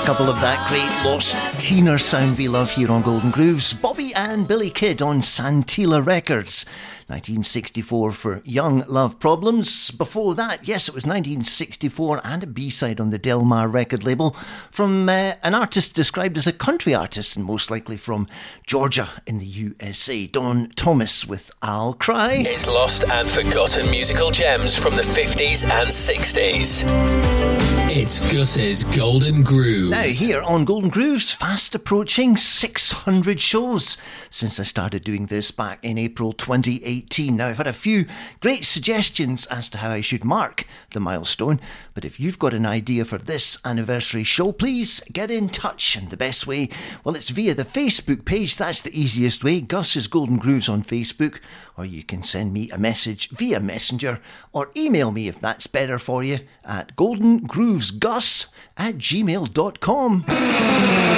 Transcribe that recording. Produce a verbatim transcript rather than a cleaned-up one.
Couple of that great lost teener sound we love here on Golden Grooves. Bobby and Billy Kidd on Santila Records. nineteen sixty-four for Young Love Problems. Before that, yes, it was nineteen sixty-four and a B-side on the Delmar record label from uh, an artist described as a country artist and most likely from Georgia in the U S A. Don Thomas with I'll Cry. It's lost and forgotten musical gems from the fifties and sixties. It's Gus's Golden Grooves. Now here on Golden Grooves, fast approaching six hundred shows since I started doing this back in April twenty eighteen. Now I've had a few great suggestions as to how I should mark the milestone, but if you've got an idea for this anniversary show, please get in touch. And the best way, well, it's via the Facebook page. That's the easiest way. Gus's Golden Grooves on Facebook, or you can send me a message via Messenger or email me if that's better for you at goldengroovesgus at gmail dot com.